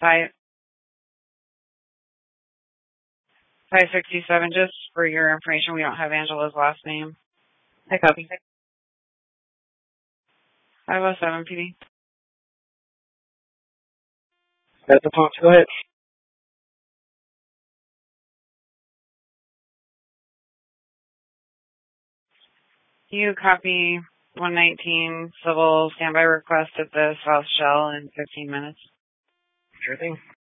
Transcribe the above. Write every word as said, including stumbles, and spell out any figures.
Five, five sixty-seven, just for your information, we don't have Angela's last name. I copy. five oh seven, P D. That's the pump. Go ahead. You copy one nineteen civil standby request at the South Shell in fifteen minutes. Sure thing.